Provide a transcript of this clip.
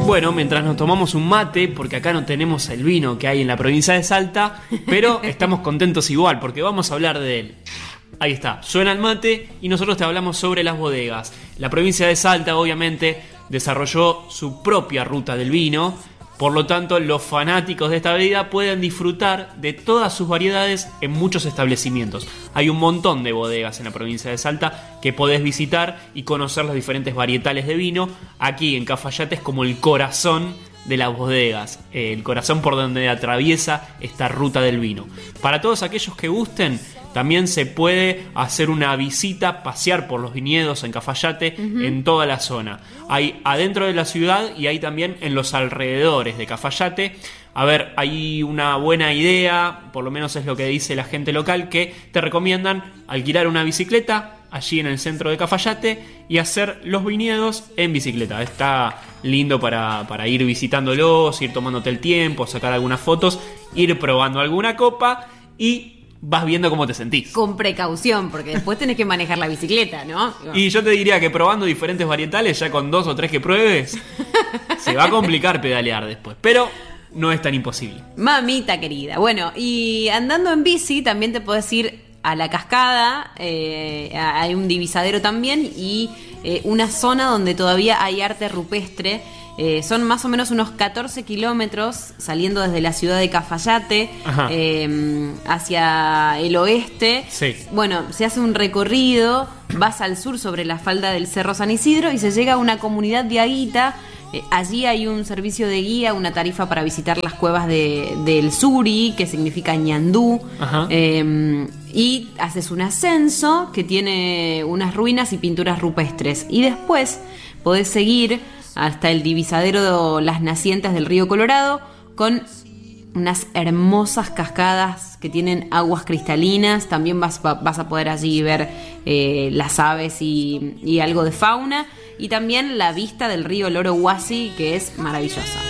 Bueno, mientras nos tomamos un mate, porque acá no tenemos el vino que hay en la provincia de Salta, pero estamos contentos igual, porque vamos a hablar de él. Ahí está, suena el mate y nosotros te hablamos sobre las bodegas. La provincia de Salta, obviamente, desarrolló su propia ruta del vino. Por lo tanto, los fanáticos de esta bebida pueden disfrutar de todas sus variedades en muchos establecimientos. Hay un montón de bodegas en la provincia de Salta que podés visitar y conocer los diferentes varietales de vino. Aquí en Cafayate es como el corazón de las bodegas, el corazón por donde atraviesa esta ruta del vino. Para todos aquellos que gusten, también se puede hacer una visita, pasear por los viñedos en Cafayate, en toda la zona. Hay adentro de la ciudad y hay también en los alrededores de Cafayate. A ver, hay una buena idea, por lo menos es lo que dice la gente local, que te recomiendan alquilar una bicicleta allí en el centro de Cafayate y hacer los viñedos en bicicleta. Está lindo para ir visitándolos, ir tomándote el tiempo, sacar algunas fotos, ir probando alguna copa y vas viendo cómo te sentís. Con precaución, porque después tenés que manejar la bicicleta, ¿no? Y yo te diría que probando diferentes varietales, ya con 2 o 3 que pruebes, se va a complicar pedalear después. Pero no es tan imposible. Mamita querida. Bueno, y andando en bici también te podés ir a la cascada. Hay un divisadero también y una zona donde todavía hay arte rupestre. Son más o menos unos 14 kilómetros saliendo desde la ciudad de Cafayate hacia el oeste. Sí. Bueno, se hace un recorrido, vas al sur sobre la falda del Cerro San Isidro y se llega a una comunidad de Aguita. Allí hay un servicio de guía, una tarifa para visitar las cuevas del Suri, que significa ñandú. Y haces un ascenso que tiene unas ruinas y pinturas rupestres. Y después podés seguir hasta el divisadero de las nacientes del río Colorado, con unas hermosas cascadas que tienen aguas cristalinas. También vas a poder allí ver las aves y algo de fauna. Y también la vista del río Loro Huasi, que es maravillosa.